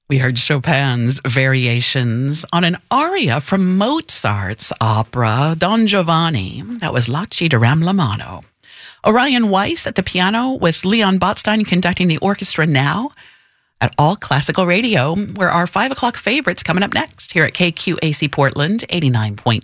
We heard Chopin's Variations on an aria from Mozart's opera Don Giovanni. That was La Ci Daram la Mano. Orion Weiss at the piano with Leon Botstein conducting the orchestra now at All Classical Radio, where our 5 o'clock favorites coming up next here at KQAC Portland, 89.9,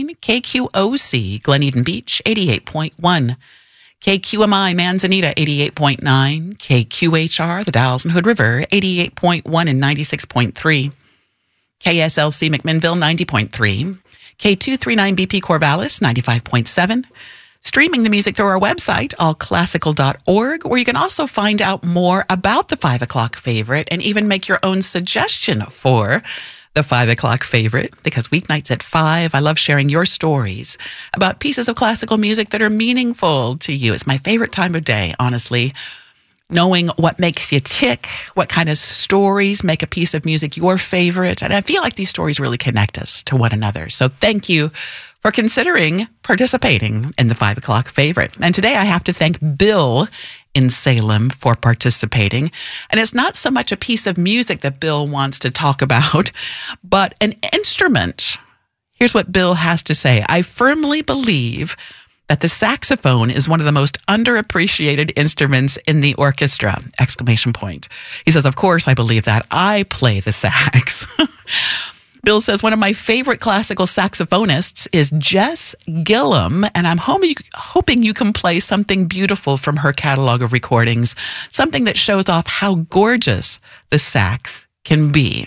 KQOC Glen Eden Beach, 88.1, KQMI Manzanita, 88.9, KQHR, the Dalles and Hood River, 88.1 and 96.3, KSLC McMinnville, 90.3, K239BP Corvallis, 95.7, streaming the music through our website, allclassical.org, where you can also find out more about the 5 o'clock favorite and even make your own suggestion for the 5 o'clock favorite, because weeknights at 5, I love sharing your stories about pieces of classical music that are meaningful to you. It's my favorite time of day, honestly. Knowing what makes you tick, what kind of stories make a piece of music your favorite. And I feel like these stories really connect us to one another. So thank you for considering participating in the 5 o'clock favorite. And today I have to thank Bill in Salem for participating. And it's not so much a piece of music that Bill wants to talk about, but an instrument. Here's what Bill has to say. I firmly believe that the saxophone is one of the most underappreciated instruments in the orchestra! Exclamation point. He says, of course I believe that. I play the sax. Bill says, one of my favorite classical saxophonists is Jess Gillum, and I'm hoping you can play something beautiful from her catalog of recordings, something that shows off how gorgeous the sax can be.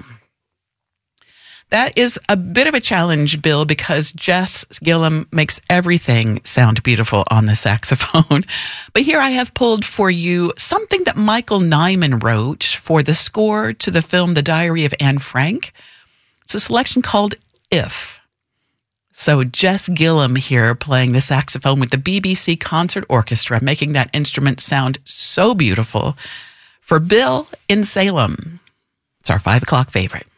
That is a bit of a challenge, Bill, because Jess Gillum makes everything sound beautiful on the saxophone. But here I have pulled for you something that Michael Nyman wrote for the score to the film The Diary of Anne Frank. It's a selection called If. So Jess Gillum here playing the saxophone with the BBC Concert Orchestra, making that instrument sound so beautiful. For Bill in Salem, it's our 5 o'clock favorite.